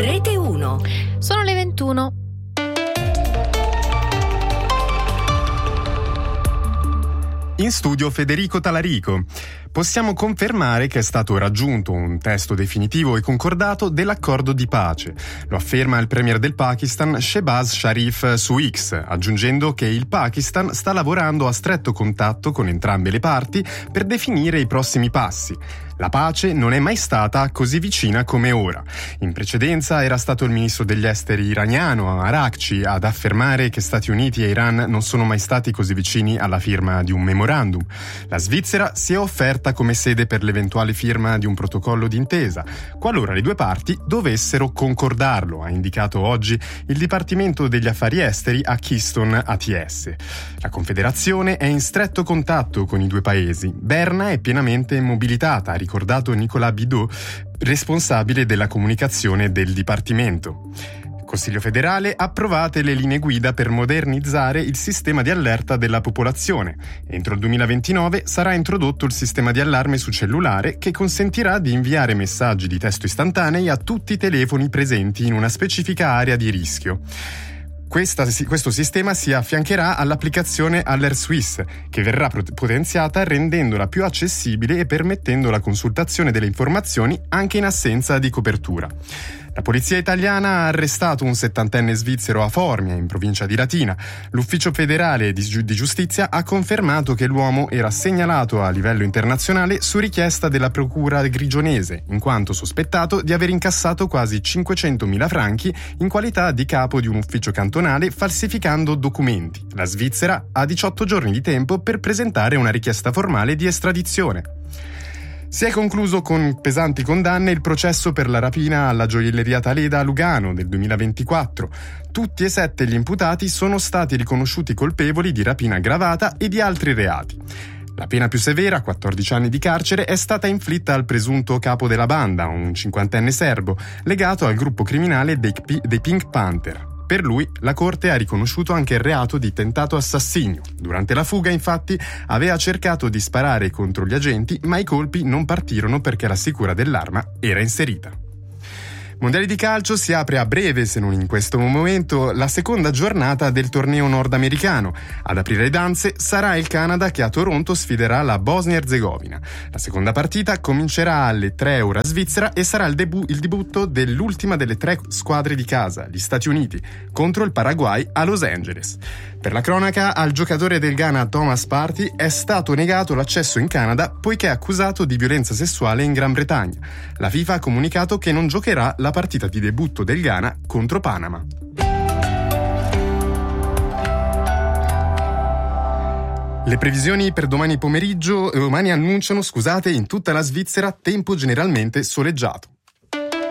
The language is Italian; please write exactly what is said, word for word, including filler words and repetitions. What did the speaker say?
Rete uno. Sono le ventuno. In studio Federico Talarico. Possiamo confermare che è stato raggiunto un testo definitivo e concordato dell'accordo di pace. Lo afferma il premier del Pakistan Shehbaz Sharif su X, aggiungendo che il Pakistan sta lavorando a stretto contatto con entrambe le parti per definire i prossimi passi. La pace non è mai stata così vicina come ora. In precedenza era stato il ministro degli esteri iraniano Araghchi ad affermare che Stati Uniti e Iran non sono mai stati così vicini alla firma di un memorandum. La Svizzera si è offerta come sede per l'eventuale firma di un protocollo d'intesa, qualora le due parti dovessero concordarlo, ha indicato oggi il Dipartimento degli Affari Esteri a Keystone A T S. La Confederazione è in stretto contatto con i due paesi. Berna è pienamente mobilitata, ha ricordato Nicolas Bidot, responsabile della comunicazione del Dipartimento. Consiglio federale, approvate le linee guida per modernizzare il sistema di allerta della popolazione. Entro il duemilaventinove sarà introdotto il sistema di allarme su cellulare che consentirà di inviare messaggi di testo istantanei a tutti i telefoni presenti in una specifica area di rischio. Questa, questo sistema si affiancherà all'applicazione AlertSwiss, che verrà potenziata rendendola più accessibile e permettendo la consultazione delle informazioni anche in assenza di copertura. La polizia italiana ha arrestato un settantenne svizzero a Formia, in provincia di Latina. L'Ufficio federale di giustizia ha confermato che l'uomo era segnalato a livello internazionale su richiesta della procura grigionese, in quanto sospettato di aver incassato quasi cinquecentomila franchi in qualità di capo di un ufficio cantonale falsificando documenti. La Svizzera ha diciotto giorni di tempo per presentare una richiesta formale di estradizione. Si è concluso con pesanti condanne il processo per la rapina alla gioielleria Taleda a Lugano del duemilaventiquattro. Tutti e sette gli imputati sono stati riconosciuti colpevoli di rapina aggravata e di altri reati. La pena più severa, quattordici anni di carcere, è stata inflitta al presunto capo della banda, un cinquantenne serbo, legato al gruppo criminale dei, P- dei Pink Panther. Per lui, la Corte ha riconosciuto anche il reato di tentato assassinio. Durante la fuga, infatti, aveva cercato di sparare contro gli agenti, ma i colpi non partirono perché la sicura dell'arma era inserita. Mondiali di calcio, si apre a breve, se non in questo momento, la seconda giornata del torneo nordamericano. Ad aprire le danze sarà il Canada che a Toronto sfiderà la Bosnia-Erzegovina. La seconda partita comincerà alle tre ora Svizzera e sarà il, debu- il debutto dell'ultima delle tre squadre di casa, gli Stati Uniti, contro il Paraguay a Los Angeles. Per la cronaca, al giocatore del Ghana Thomas Partey è stato negato l'accesso in Canada poiché è accusato di violenza sessuale in Gran Bretagna. La FIFA ha comunicato che non giocherà la partita di debutto del Ghana contro Panama. Le previsioni per domani pomeriggio, domani annunciano, scusate, in tutta la Svizzera tempo generalmente soleggiato.